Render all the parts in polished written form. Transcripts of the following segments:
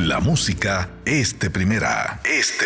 La música es de primera.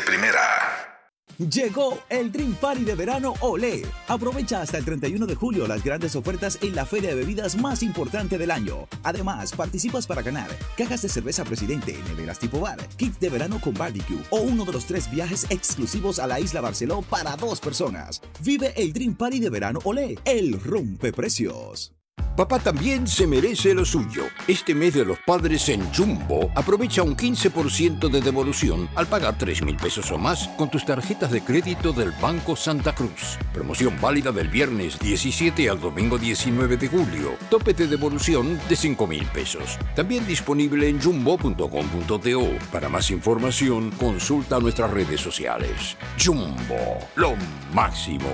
Llegó el Dream Party de verano Olé. Aprovecha hasta el 31 de julio las grandes ofertas en la feria de bebidas más importante del año. Además, participas para ganar cajas de cerveza Presidente, neveras tipo bar, kits de verano con barbecue o uno de los 3 viajes exclusivos a la isla Barceló para 2 personas. Vive el Dream Party de verano Olé, el rompeprecios. Papá también se merece lo suyo. Este mes de los padres en Jumbo, aprovecha un 15% de devolución al pagar 3,000 pesos o más con tus tarjetas de crédito del Banco Santa Cruz. Promoción válida del viernes 17 al domingo 19 de julio. Tope de devolución de 5,000 pesos. También disponible en jumbo.com.do. Para más información, consulta nuestras redes sociales. Jumbo, lo máximo.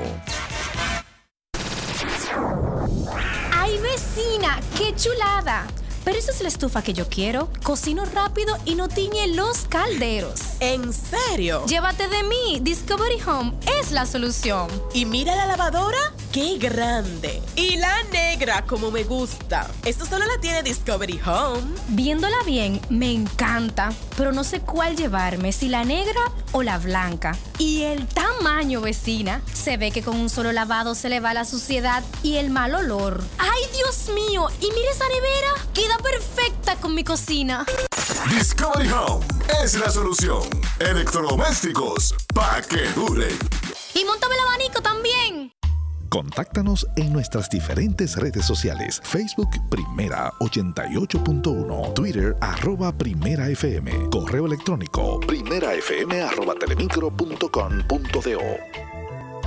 ¡Ay, vecina! ¡Qué chulada! Pero esa es la estufa que yo quiero. Cocino rápido y no tiñe los calderos. ¿En serio? Llévate de mí. Discovery Home es la solución. Y mira la lavadora, ¡qué grande! Y la negra, como me gusta. Esto solo la tiene Discovery Home. Viéndola bien, me encanta. Pero no sé cuál llevarme, si la negra o la blanca. Y el tamaño, vecina. Se ve que con un solo lavado se le va la suciedad y el mal olor. ¡Ay, Dios mío! Y mira esa nevera. Queda perfecta con mi cocina. Discovery Home es la solución. Electrodomésticos pa' que duren. Y móntame el abanico también. Contáctanos en nuestras diferentes redes sociales. Facebook Primera 88.1, Twitter @PrimeraFM, correo electrónico primerafm@telemicro.com.do.